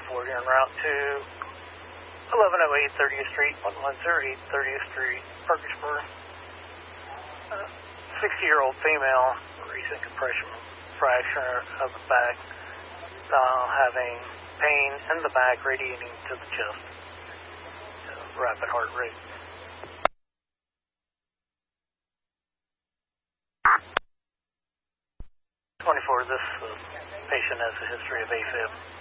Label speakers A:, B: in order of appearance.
A: 24, you're en route to 1108 30th Street, 1108 30th Street, Parkersburg. 60-year-old female, recent compression fracture of the back, having pain in the back radiating to the chest. Rapid heart rate. 24, this patient has a history of AFib.